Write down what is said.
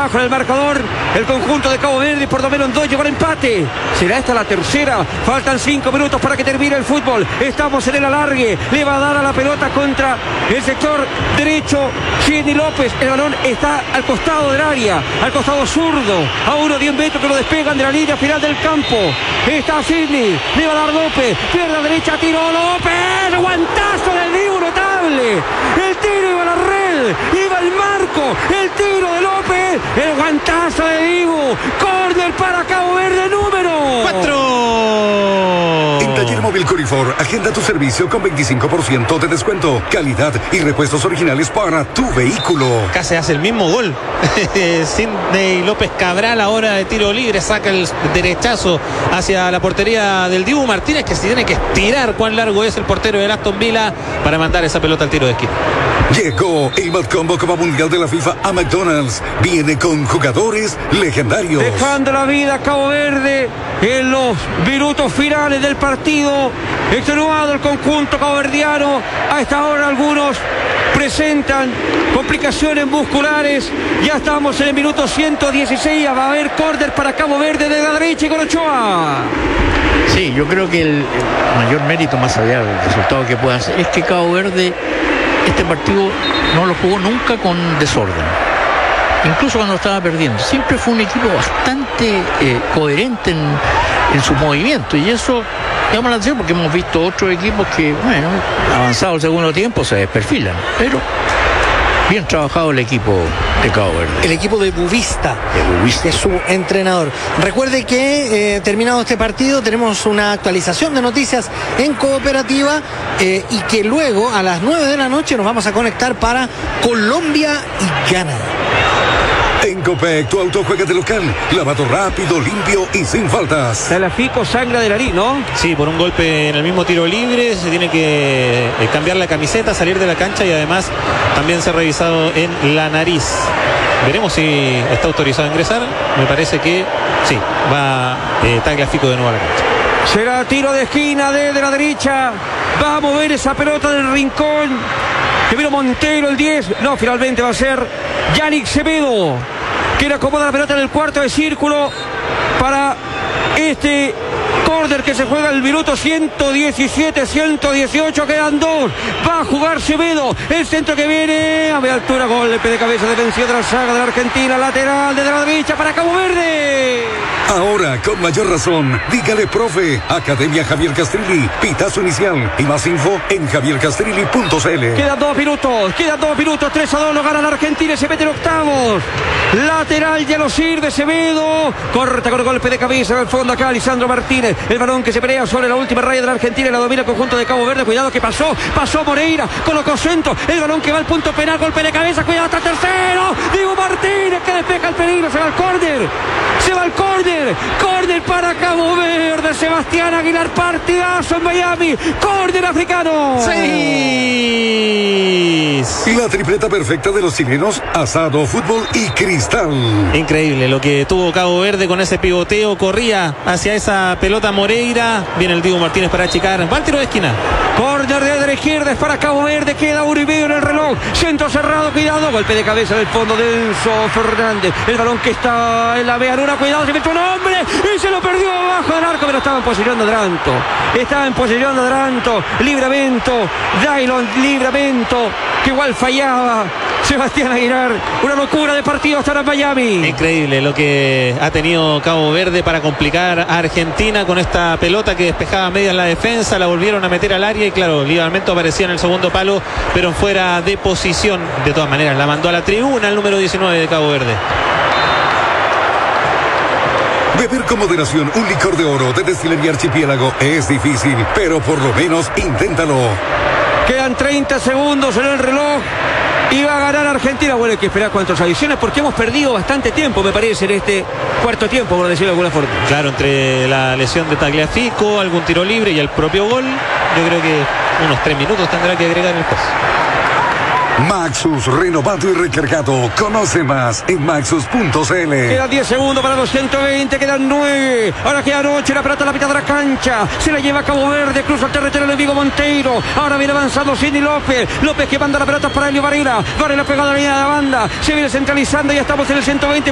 abajo en el marcador. El conjunto de Cabo Verde, por lo menos 2 llegó al empate. ¿Será esta la tercera? Faltan 5 minutos para que termine el fútbol. Estamos en el alargue. Le va a dar a la pelota contra el sector derecho Sidney López. El balón está al costado del área, al costado zurdo, a 10 metros que lo despegan de la línea final del campo. Está Sidney, le va a dar López, pierna derecha, tiro López, guantazo del Dibu, notable. El tiro iba a la red, iba al marco, el tiro de López, el guantazo de Dibu. Córner para Cabo Verde, número 4. En Taller Móvil Corifor, agenda tu servicio con 25% de descuento, calidad y repuestos originales para tu vehículo. Casi hace el mismo gol. Sidney López Cabral ahora de tiro libre, saca el derechazo hacia la portería del Dibu Martínez, que se tiene que estirar cuán largo es el portero del Aston Villa para mandar esa pelota al tiro de esquina. Llegó el Mad Combo Copa Mundial de la FIFA a McDonald's. Viene con jugadores legendarios. Dejando la vida Cabo Verde en los minutos finales del partido. Extenuado el conjunto caboverdiano. A esta hora algunos presentan complicaciones musculares. Ya estamos en el minuto 116. Va a haber córner para Cabo Verde de la derecha y con Ochoa. Sí, yo creo que el mayor mérito, más allá del resultado que pueda hacer, es que Cabo Verde este partido no lo jugó nunca con desorden. Incluso cuando estaba perdiendo. Siempre fue un equipo bastante coherente en su movimiento. Y eso llama la atención porque hemos visto otros equipos que, bueno, avanzado el segundo tiempo se desperfilan. Pero bien trabajado el equipo de Cabo Verde. El equipo de Bubista, que es su entrenador. Recuerde que terminado este partido tenemos una actualización de noticias en Cooperativa y que luego a las 9 de la noche nos vamos a conectar para Colombia y Ghana. En Copec, tu auto juega de local. Lavado rápido, limpio y sin faltas. Tagliafico sangra de nariz, ¿no? Sí, por un golpe en el mismo tiro libre. Se tiene que cambiar la camiseta, salir de la cancha y además también ser revisado en la nariz. Veremos si está autorizado a ingresar. Me parece que sí, va Tagliafico de nuevo a la cancha. Será tiro de esquina de la derecha. Va a mover esa pelota del rincón. Que vino Montero, el 10. No, finalmente va a ser Yannick Semedo, que le acomoda la pelota en el cuarto de círculo para este córner que se juega el minuto 117, 118, quedan 2. Va a jugar Semedo, el centro que viene a media altura, golpe de cabeza defensivo de la saga de la Argentina, lateral de la derecha para Cabo Verde. Ahora, con mayor razón, dígale profe, Academia Javier Castrilli, pitazo inicial y más info en javiercastrilli.cl. Quedan 2 minutos, 3-2, lo gana la Argentina y se mete en octavos. Lateral ya no sirve Semedo, corta con el golpe de cabeza en el fondo acá Lisandro Martínez, el balón que se pelea sobre la última raya de la Argentina y la domina el conjunto de Cabo Verde, cuidado que pasó Moreira, colocó centro, el balón que va al punto penal, golpe de cabeza, cuidado hasta el tercero, Dibu Martínez que despeja el peligro, se va al córner para Cabo Verde, Sebastián Aguilar, partidazo en Miami, córner africano. 6. Y la tripleta perfecta de los chilenos, asado, fútbol y cristal. Increíble lo que tuvo Cabo Verde con ese pivoteo, corría hacia esa pelota Moreira, viene el Dibu Martínez para achicar, va al tiro de esquina. Córner de la izquierda es para Cabo Verde, queda 1 y medio en el reloj, centro cerrado, cuidado, golpe de cabeza del fondo de Enzo Fernández, el balón que está en la vea luna, cuidado, se mete un hombre y se lo perdió abajo del arco, pero estaba en posesión de Adranto, Livramento, Dailon Livramento, que igual fallaba Sebastián Aguilar, una locura de partido hasta ahora en Miami. Increíble lo que ha tenido Cabo Verde para complicar a Argentina con esta pelota que despejaba media en la defensa, la volvieron a meter al área y claro, Livramento aparecía en el segundo palo, pero fuera de posición. De todas maneras, la mandó a la tribuna el número 19 de Cabo Verde. Beber con moderación un licor de oro de Destilería Archipiélago es difícil, pero por lo menos inténtalo. Quedan 30 segundos en el reloj y va a ganar Argentina. Bueno, hay que esperar cuántas adiciones porque hemos perdido bastante tiempo, me parece, en este cuarto tiempo, por decirlo de alguna forma. Claro, entre la lesión de Tagliafico, algún tiro libre y el propio gol, yo creo que unos 3 minutos tendrá que agregar el juez. Maxus, renovado y recargado. Conoce más en maxus.cl. Quedan 10 segundos para los 120, quedan 9. Ahora quedan 8, la pelota a la mitad de la cancha. Se la lleva a Cabo Verde, cruza el territorio de Vigo Monteiro. Ahora viene avanzando Sidney López que manda la pelota para Elio Varela. Varela pegado a la línea de la banda. Se viene centralizando y ya estamos en el 120.